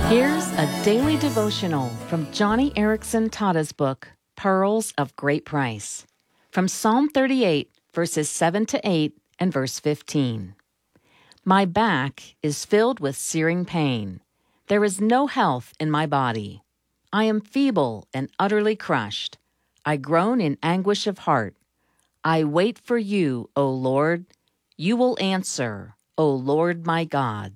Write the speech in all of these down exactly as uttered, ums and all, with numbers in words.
Here's a daily devotional from Joni Eareckson Tada's book, Pearls of Great Price, from Psalm thirty-eight, verses seven to eight and verse fifteen. My back is filled with searing pain. There is no health in my body. I am feeble and utterly crushed. I groan in anguish of heart. I wait for you, O Lord. You will answer, O Lord my God.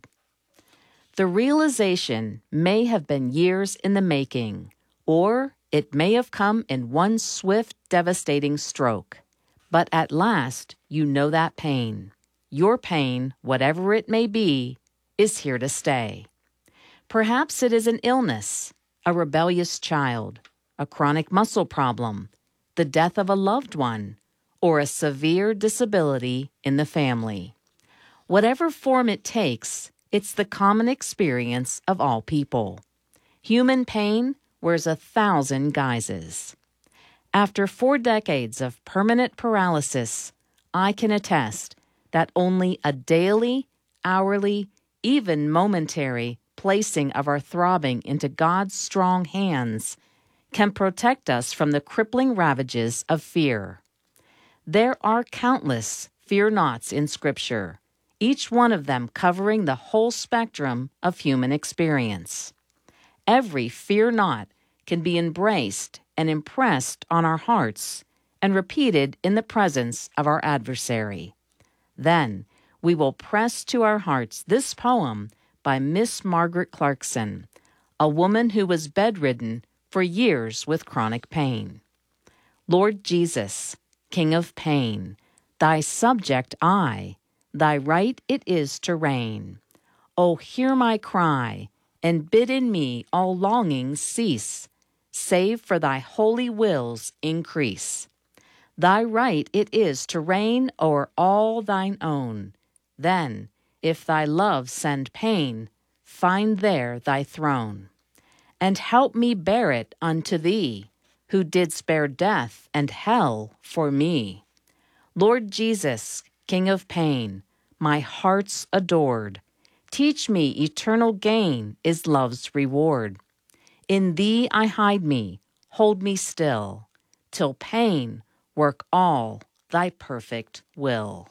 The realization may have been years in the making, or it may have come in one swift, devastating stroke. But at last, you know that pain. Your pain, whatever it may be, is here to stay. Perhaps it is an illness, a rebellious child, a chronic muscle problem, the death of a loved one, or a severe disability in the family. Whatever form it takes, it's the common experience of all people. Human pain wears a thousand guises. After four decades of permanent paralysis, I can attest that only a daily, hourly, even momentary placing of our throbbing into God's strong hands can protect us from the crippling ravages of fear. There are countless fear-nots in Scripture, each one of them covering the whole spectrum of human experience. Every fear-not can be embraced and impressed on our hearts and repeated in the presence of our adversary. Then we will press to our hearts this poem by Miss Margaret Clarkson, a woman who was bedridden for years with chronic pain. Lord Jesus, King of pain, thy subject I, thy right it is to reign. O hear my cry, and bid in me all longings cease, save for thy holy will's increase. Thy right it is to reign o'er all thine own. Then, if thy love send pain, find there thy throne. And help me bear it unto thee, who didst spare death and hell for me. Lord Jesus, King of pain, my heart's adored, teach me eternal gain is love's reward. In thee I hide me, hold me still, till pain work all thy perfect will.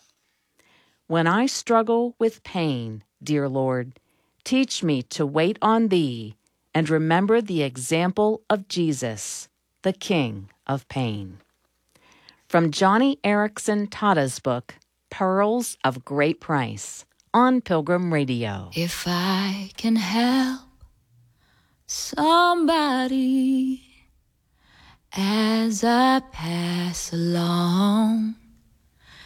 When I struggle with pain, dear Lord, teach me to wait on thee and remember the example of Jesus, the King of pain. From Joni Eareckson Tada's book, Pearls of Great Price, on Pilgrim Radio. If I can help somebody as I pass along,